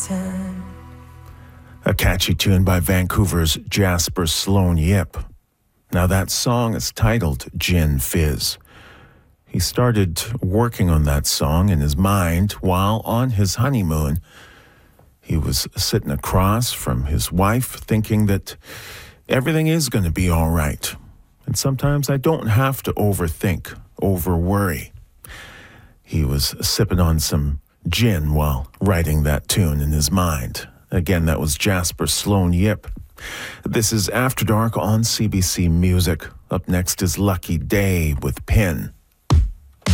A catchy tune by Vancouver's Jasper Sloan Yip. Now that song is titled Gin Fizz. He started working on that song in his mind while on his honeymoon. He was sitting across from his wife thinking that everything is going to be all right. And sometimes I don't have to overthink, over-worry. He was sipping on some gin while writing that tune in his mind. Again, that was Jasper Sloan Yip. This is After Dark on CBC Music. Up next is Lucky Day with Pin.